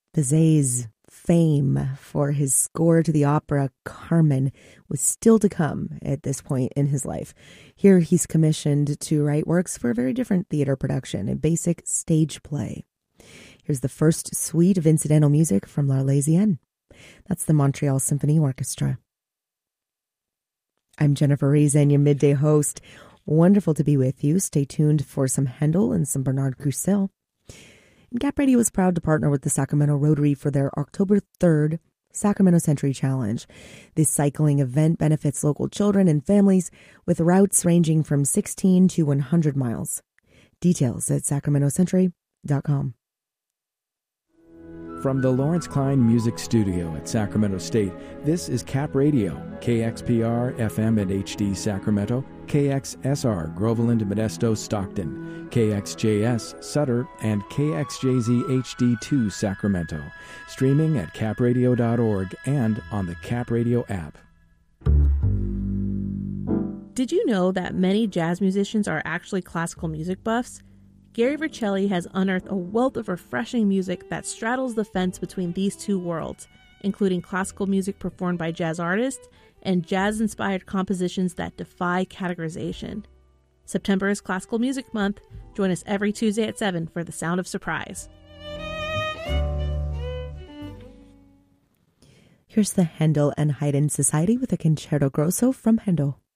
Bizet's fame for his score to the opera Carmen was still to come at this point in his life. Here he's commissioned to write works for a very different theater production, a basic stage play. Here's the first suite of incidental music from L'Arlésienne. That's the Montreal Symphony Orchestra. I'm Jennifer Reason, your midday host. Wonderful to be with you. Stay tuned for some Handel and some Bernard Purcell. And Cap Radio is proud to partner with the Sacramento Rotary for their October 3rd Sacramento Century Challenge. This cycling event benefits local children and families with routes ranging from 16 to 100 miles. Details at sacramentocentury.com. From the Lawrence Klein Music Studio at Sacramento State, this is Cap Radio, KXPR FM and HD Sacramento, KXSR Groveland, Modesto, Stockton, KXJS Sutter, and KXJZ HD2 Sacramento. Streaming at capradio.org and on the Cap Radio app. Did you know that many jazz musicians are actually classical music buffs? Gary Vercelli has unearthed a wealth of refreshing music that straddles the fence between these two worlds, including classical music performed by jazz artists and jazz-inspired compositions that defy categorization. September is Classical Music Month. Join us every Tuesday at 7 for The Sound of Surprise. Here's the Handel and Haydn Society with a Concerto Grosso from Handel.